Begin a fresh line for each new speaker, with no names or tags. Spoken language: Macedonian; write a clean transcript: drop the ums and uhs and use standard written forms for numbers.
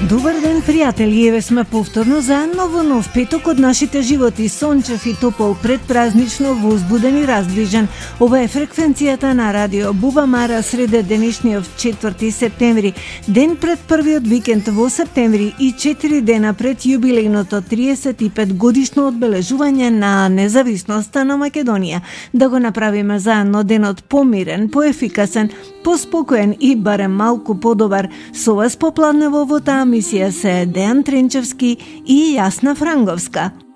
Добар ден, пријатели, еве сме повторно заедно во нов петок од нашите животи, сончев и топол, предпразнично, возбуден и раздвижен. Ова е фреквенцијата на радио Буба Мара, среде денешниот 4 септември, ден пред првиот викенд во септември и 4 дена пред јубилејното 35 годишно одбележување на независноста на Македонија. Да го направиме заедно денот помирен, поефикасен, поспокоен и барем малку подобар. Со вас попладне во оваа емисија се Дејан Тренчевски и Јасна Франговска.